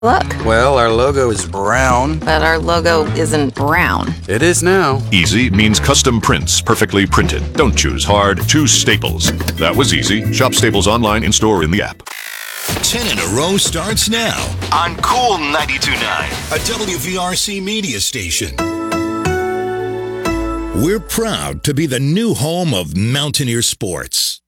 Look, Well, our logo is brown. but our logo isn't brown. It is now. Easy means custom prints, perfectly printed. Don't choose hard, choose Staples. That was easy. Shop Staples online, in-store, in the app. 10 in a row starts now on Cool 92.9, a WVRC media station. We're proud to be the new home of Mountaineer Sports.